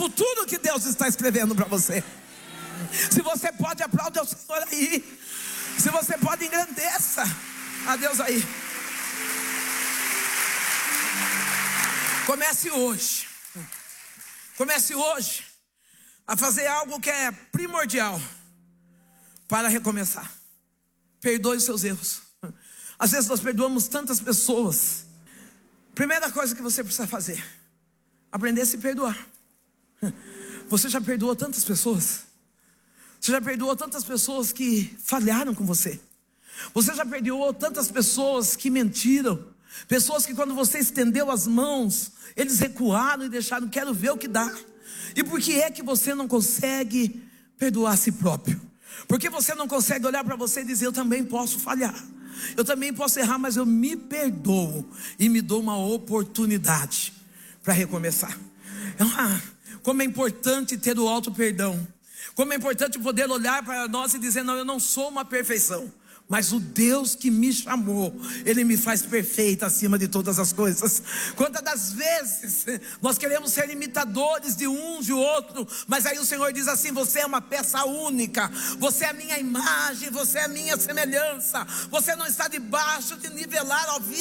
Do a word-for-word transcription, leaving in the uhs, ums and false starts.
futuro que Deus está escrevendo para você. Se você pode, aplaude ao Senhor aí. Se você pode, engrandeça a Deus aí. Comece hoje. Comece hoje a fazer algo que é primordial para recomeçar. Perdoe os seus erros. Às vezes nós perdoamos tantas pessoas. Primeira coisa que você precisa fazer: aprender a se perdoar. Você já perdoou tantas pessoas? Você já perdoou tantas pessoas que falharam com você? Você já perdoou tantas pessoas que mentiram? Pessoas que quando você estendeu as mãos, eles recuaram e deixaram, quero ver o que dá. E por que é que você não consegue perdoar a si próprio? Porque você não consegue olhar para você e dizer, eu também posso falhar, eu também posso errar, mas eu me perdoo e me dou uma oportunidade para recomeçar. Ah, como é importante ter o auto perdão. Como é importante poder olhar para nós e dizer, não, eu não sou uma perfeição, mas o Deus que me chamou, Ele me faz perfeita acima de todas as coisas. Quantas das vezes nós queremos ser imitadores de um de outro, mas aí o Senhor diz assim, você é uma peça única, você é a minha imagem, você é a minha semelhança, você não está debaixo de nivelar ao